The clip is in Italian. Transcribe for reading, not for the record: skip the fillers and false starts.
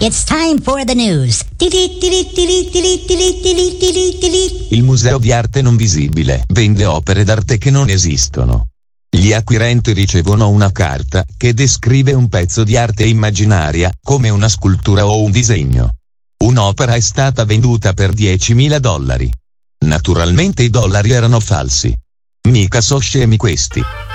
It's time for the news. Il Museo di Arte Non Visibile vende opere d'arte che non esistono. Gli acquirenti ricevono una carta che descrive un pezzo di arte immaginaria, come una scultura o un disegno. Un'opera è stata venduta per $10.000. Naturalmente i dollari erano falsi. Mica so scemi questi.